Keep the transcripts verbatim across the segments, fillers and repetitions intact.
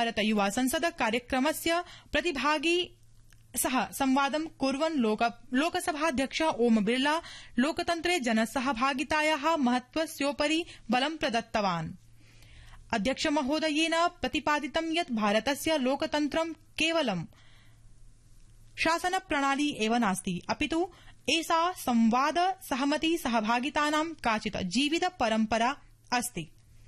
भारत युवा संसद कार्यक्रमस्य प्रतिभागी सह संवादं कुर्वन् लोक, लोकसभाध्यक्ष ओम बिरला लोकतन्त्रे जनसहभागितायाः महत्वस्योपरि बलं प्रदत्तवान्। अध्यक्ष महोदयेन प्रतिपादितं यत् भारतस्य लोकतन्त्रं केवलं शासनप्रणाली एव नास्ति, अपितु एषा संवाद सहमति सहभागितानां काचित् जीवित परम्परा अस्ति।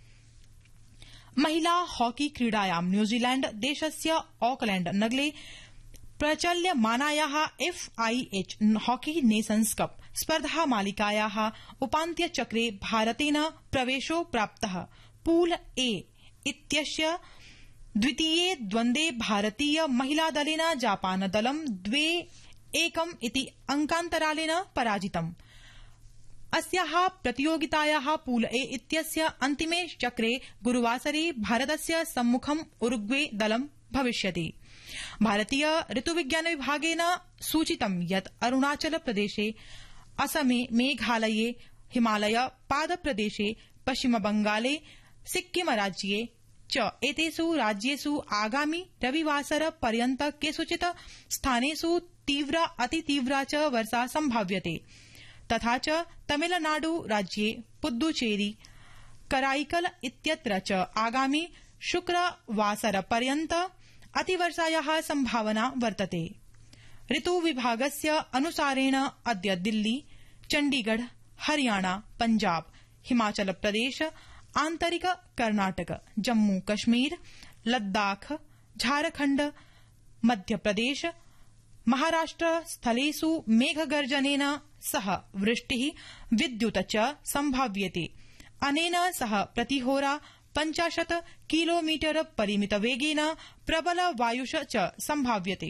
महिला हॉकी क्रीडायां न्यूजीलैण्ड देशस्य ऑकलैण्ड नगरे प्रचल्यमानायाः एफआईएच हॉकी नेशन्स कप स्पर्धा मालिकायाः उपान्त्यचक्रे भारतेन प्रवेशो प्राप्तः। पूल ए इत्यस्य द्वितीये द्वन्द्वे भारतीय महिला दलेन जापान दलं द्वे एकम् इति अंकान्तरालेन पराजितम्। अस्याः प्रतियोगितायाः पूल ए इत्यस्य अन्तिमे चक्रे गुरुवासरे भारतस्य सम्मुखं उरुग्वे दलं भविष्यति। भारतीय ऋतुविज्ञान विभागेन सूचितं यत् अरुणाचल प्रदेशे, असमे, मेघालये, हिमालय पादप्रदेशे, पश्चिम बंगाले, सिक्किम राज्ये च एतेषु राज्येषु आगामि रविवासर पर्यन्त केषुचित् स्थानेषु तीव्रा अतितीव्रा च वर्षा संभाव्यते। तथा च तमिलनाडु राज्ये पुद्दुचेरी, कराईकल इत्यत्र च आगामि शुक्रवासर पर्यन्त अतिवर्षायाः संभावना वर्तते। ऋतु विभागस्य अनुसारेण अद्य दिल्ली, चण्डीगढ़, हरियाणा, पंजाब, हिमाचल प्रदेश, आन्तरिक कर्णाटक, जम्मू कश्मीर, लद्दाख, झारखण्ड, मध्यप्रदेश, महाराष्ट्र स्थलेषु मेघगर्जनेन सह वृष्टिः विद्युत च संभाव्यते। अनेन सह प्रतिहोरा पञ्चाशत् किलोमीटर परिमित वेगेन प्रबल वायुष च संभाव्यते।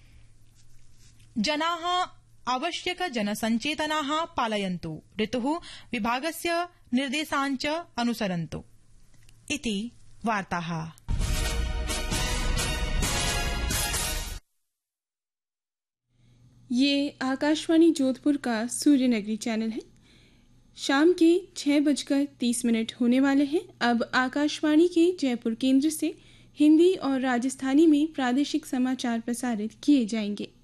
जनाः आवश्यक जनसञ्चेतनाः पालयन्तु, ऋतुः विभागस्य निर्देशान् च अनुसरन्तु। इति वार्ताः। ये आकाशवाणी जोधपुर का सूर्यनगरी चैनल है। शाम के छह बजकर तीस मिनट होने वाले हैं। अब आकाशवाणी के जयपुर केंद्र से हिंदी और राजस्थानी में प्रादेशिक समाचार प्रसारित किए जाएंगे।